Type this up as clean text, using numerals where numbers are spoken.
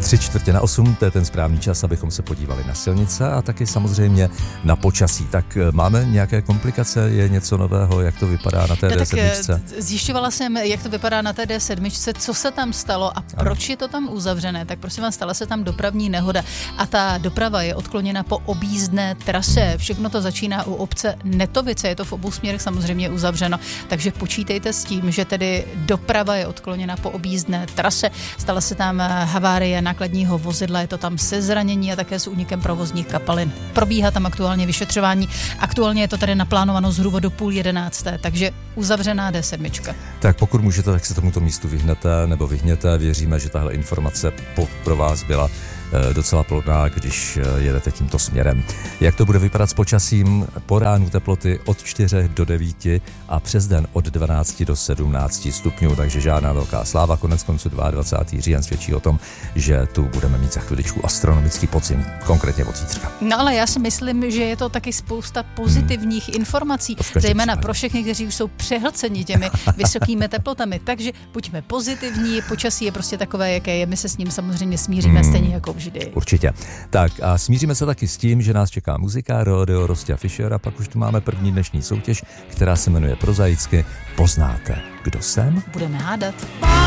7:45, to je ten správný čas, abychom se podívali na silnice a taky samozřejmě na počasí. Tak máme nějaké komplikace, je něco nového, jak to vypadá na té D7? Zjišťovala jsem, jak to vypadá na té D7, co se tam stalo a proč je to tam uzavřené. Tak prosím vás, stala se tam dopravní nehoda a ta doprava je odkloněna po objízdné trase. Všechno to začíná u obce Netovice, je to v obou směrech samozřejmě uzavřeno, takže počítejte s tím, že tedy doprava je odkloněna po objízdné trase. Stala se tam havárie nákladního vozidla, je to tam se zranění a také s únikem provozních kapalin. Probíhá tam aktuálně vyšetřování. Aktuálně je to tady naplánováno zhruba do 10:30, takže uzavřená D7. Tak pokud můžete, tak se tomuto místu vyhněte. Věříme, že tahle informace pro vás byla docela plodná, když jedete tímto směrem. Jak to bude vypadat s počasím? Po ránu teploty od 4 do 9 a přes den od 12 do 17 stupňů, takže žádná velká sláva. Konec konců 22. říjen svědčí o tom, že tu budeme mít za chviličku astronomický podzim, konkrétně od zítřka. No ale já si myslím, že je to taky spousta pozitivních informací, zejména pro všechny, kteří už jsou přehlceni těmi vysokými teplotami. Takže buďme pozitivní, počasí je prostě takové, jaké je, my se s ním samozřejmě smíříme stejně jako vždy. Určitě. Tak a smíříme se taky s tím, že nás čeká muzika Rodeo Rostia Fischer a pak už tu máme první dnešní soutěž, která se jmenuje prozaicky Poznáte, kdo jsem? Budeme hádat.